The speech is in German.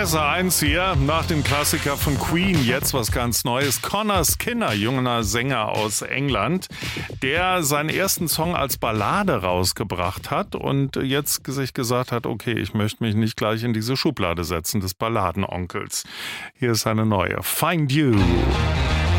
Adresse 1 hier, nach dem Klassiker von Queen, jetzt was ganz Neues. Conor Skinner, junger Sänger aus England, der seinen ersten Song als Ballade rausgebracht hat und jetzt sich gesagt hat, okay, ich möchte mich nicht gleich in diese Schublade setzen des Balladenonkels. Hier ist eine neue, Find You.